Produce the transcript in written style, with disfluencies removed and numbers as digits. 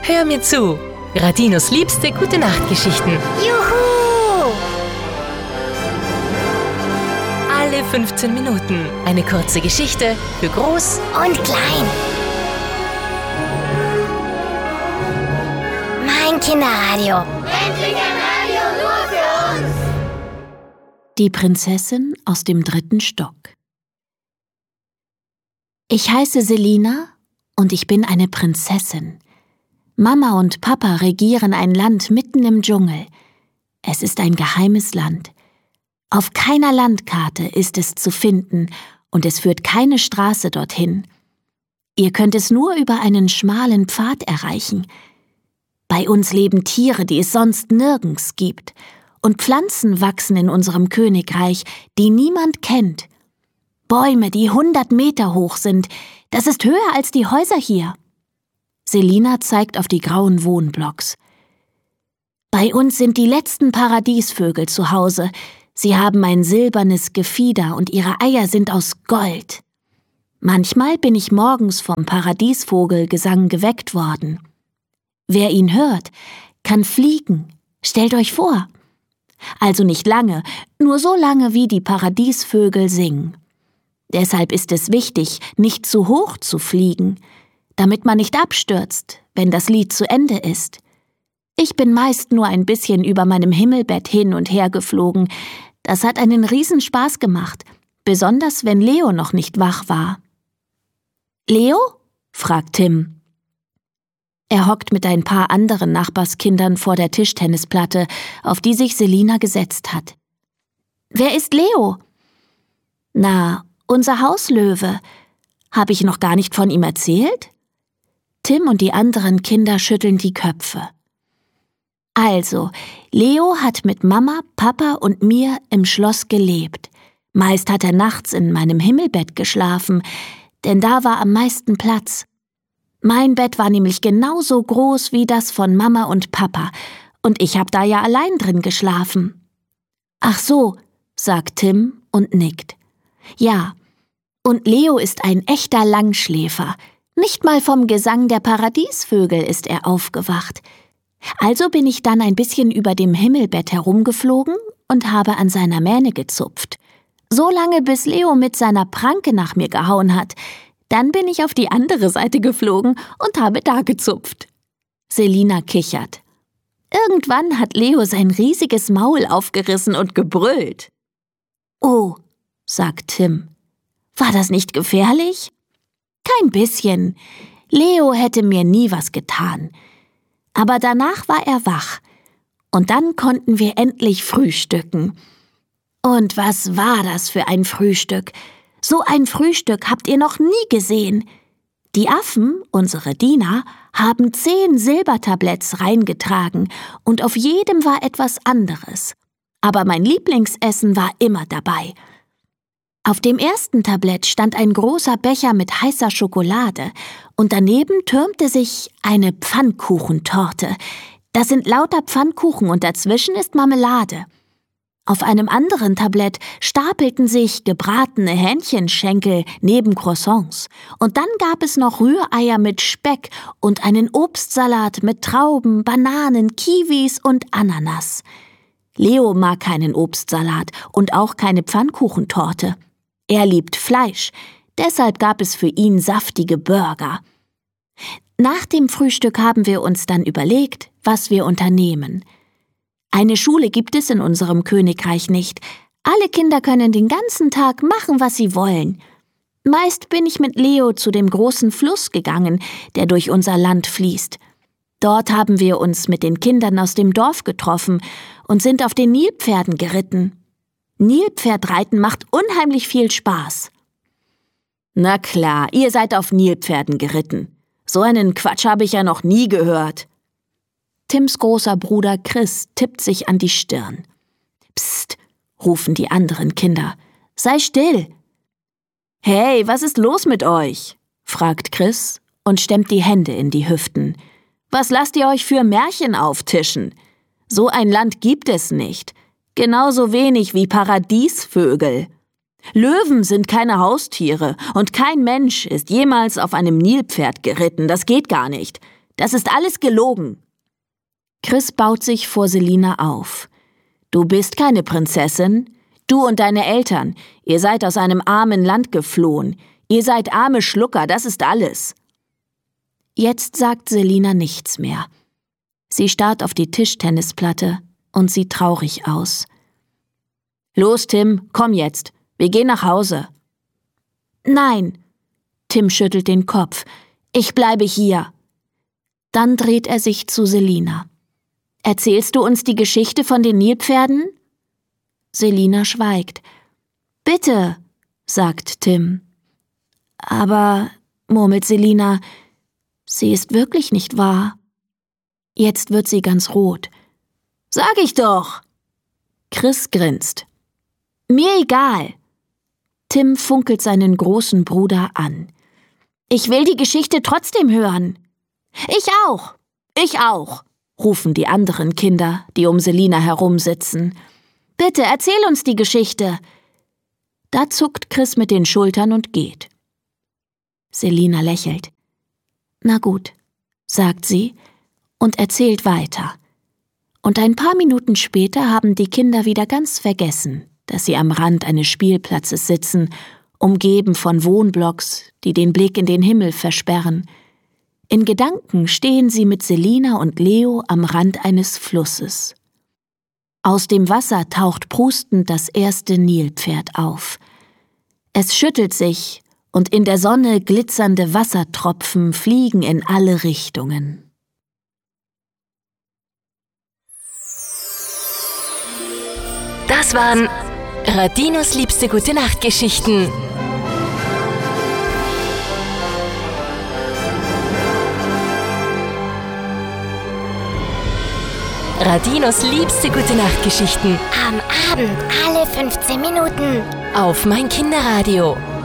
Hör mir zu. Radinos liebste Gute-Nacht-Geschichten. Juhu! Alle 15 Minuten eine kurze Geschichte für Groß Und klein. Mein Kinderradio. Endlich ein Radio nur für uns! Die Prinzessin aus dem 3. Stock. Ich heiße Selina und ich bin eine Prinzessin. Mama und Papa regieren ein Land mitten im Dschungel. Es ist ein geheimes Land. Auf keiner Landkarte ist es zu finden und es führt keine Straße dorthin. Ihr könnt es nur über einen schmalen Pfad erreichen. Bei uns leben Tiere, die es sonst nirgends gibt. Und Pflanzen wachsen in unserem Königreich, die niemand kennt. Bäume, die 100 Meter hoch sind, das ist höher als die Häuser hier. Selina zeigt auf die grauen Wohnblocks. Bei uns sind die letzten Paradiesvögel zu Hause. Sie haben ein silbernes Gefieder und ihre Eier sind aus Gold. Manchmal bin ich morgens vom Paradiesvogelgesang geweckt worden. Wer ihn hört, kann fliegen. Stellt euch vor. Also nicht lange, nur so lange, wie die Paradiesvögel singen. Deshalb ist es wichtig, nicht zu hoch zu fliegen, damit man nicht abstürzt, wenn das Lied zu Ende ist. Ich bin meist nur ein bisschen über meinem Himmelbett hin und her geflogen. Das hat einen Riesenspaß gemacht, besonders wenn Leo noch nicht wach war. »Leo?« fragt Tim. Er hockt mit ein paar anderen Nachbarskindern vor der Tischtennisplatte, auf die sich Selina gesetzt hat. »Wer ist Leo?« »Na, unser Hauslöwe. Habe ich noch gar nicht von ihm erzählt?« Tim und die anderen Kinder schütteln die Köpfe. Also, Leo hat mit Mama, Papa und mir im Schloss gelebt. Meist hat er nachts in meinem Himmelbett geschlafen, denn da war am meisten Platz. Mein Bett war nämlich genauso groß wie das von Mama und Papa, und ich habe da ja allein drin geschlafen. »Ach so«, sagt Tim und nickt. »Ja, und Leo ist ein echter Langschläfer. Nicht mal vom Gesang der Paradiesvögel ist er aufgewacht. Also bin ich dann ein bisschen über dem Himmelbett herumgeflogen und habe an seiner Mähne gezupft. So lange, bis Leo mit seiner Pranke nach mir gehauen hat. Dann bin ich auf die andere Seite geflogen und habe da gezupft.« Selina kichert. Irgendwann hat Leo sein riesiges Maul aufgerissen und gebrüllt. »Oh«, sagt Tim. »War das nicht gefährlich?« »Kein bisschen. Leo hätte mir nie was getan. Aber danach war er wach. Und dann konnten wir endlich frühstücken. Und was war das für ein Frühstück? So ein Frühstück habt ihr noch nie gesehen. Die Affen, unsere Diener, haben 10 Silbertabletts reingetragen und auf jedem war etwas anderes. Aber mein Lieblingsessen war immer dabei. Auf dem ersten Tablett stand ein großer Becher mit heißer Schokolade und daneben türmte sich eine Pfannkuchentorte. Das sind lauter Pfannkuchen und dazwischen ist Marmelade. Auf einem anderen Tablett stapelten sich gebratene Hähnchenschenkel neben Croissants. Und dann gab es noch Rühreier mit Speck und einen Obstsalat mit Trauben, Bananen, Kiwis und Ananas. Leo mag keinen Obstsalat und auch keine Pfannkuchentorte. Er liebt Fleisch, deshalb gab es für ihn saftige Burger. Nach dem Frühstück haben wir uns dann überlegt, was wir unternehmen. Eine Schule gibt es in unserem Königreich nicht. Alle Kinder können den ganzen Tag machen, was sie wollen. Meist bin ich mit Leo zu dem großen Fluss gegangen, der durch unser Land fließt. Dort haben wir uns mit den Kindern aus dem Dorf getroffen und sind auf den Nilpferden geritten. Nilpferdreiten macht unheimlich viel Spaß. »Na klar, ihr seid auf Nilpferden geritten. So einen Quatsch habe ich ja noch nie gehört.« Tims großer Bruder Chris tippt sich an die Stirn. »Psst«, rufen die anderen Kinder. »Sei still!« »Hey, was ist los mit euch?«, fragt Chris und stemmt die Hände in die Hüften. »Was lasst ihr euch für Märchen auftischen? So ein Land gibt es nicht. Genauso wenig wie Paradiesvögel. Löwen sind keine Haustiere und kein Mensch ist jemals auf einem Nilpferd geritten, das geht gar nicht. Das ist alles gelogen. Chris baut sich vor Selina auf. Du bist keine Prinzessin. Du und deine Eltern, ihr seid aus einem armen Land geflohen. Ihr seid arme Schlucker, das ist alles. Jetzt sagt Selina nichts mehr. Sie starrt auf die Tischtennisplatte und sieht traurig aus. Los, Tim, komm jetzt. Wir gehen nach Hause. Nein. Tim schüttelt den Kopf. Ich bleibe hier. Dann dreht er sich zu Selina. Erzählst du uns die Geschichte von den Nilpferden? Selina schweigt. Bitte, sagt Tim. Aber, murmelt Selina, sie ist wirklich nicht wahr. Jetzt wird sie ganz rot. Sag ich doch! Chris grinst. Mir egal. Tim funkelt seinen großen Bruder an. Ich will die Geschichte trotzdem hören. Ich auch, rufen die anderen Kinder, die um Selina herumsitzen. Bitte, erzähl uns die Geschichte. Da zuckt Chris mit den Schultern und geht. Selina lächelt. Na gut, sagt sie und erzählt weiter. Und ein paar Minuten später haben die Kinder wieder ganz vergessen, dass sie am Rand eines Spielplatzes sitzen, umgeben von Wohnblocks, die den Blick in den Himmel versperren. In Gedanken stehen sie mit Selina und Leo am Rand eines Flusses. Aus dem Wasser taucht prustend das erste Nilpferd auf. Es schüttelt sich und in der Sonne glitzernde Wassertropfen fliegen in alle Richtungen. Das waren Radinos liebste Gute-Nacht-Geschichten. Radinos liebste Gute-Nacht-Geschichten. Am Abend alle 15 Minuten. Auf mein Kinderradio.